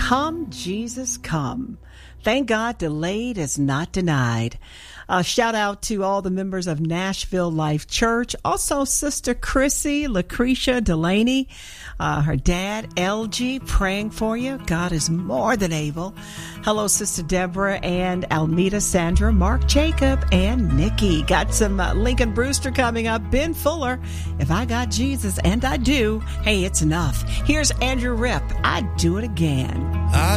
Come, Jesus, come. Thank God delayed is not denied. Shout out to all the members of Nashville Life Church. Also, Sister Chrissy, Lucretia Delaney, her dad, LG, praying for you. God is more than able. Hello, Sister Deborah and Almeda, Sandra, Mark Jacob, and Nikki. Got some Lincoln Brewster coming up. Ben Fuller, If I Got Jesus, and I do, hey, it's enough. Here's Andrew Ripp, I'd Do It Again. I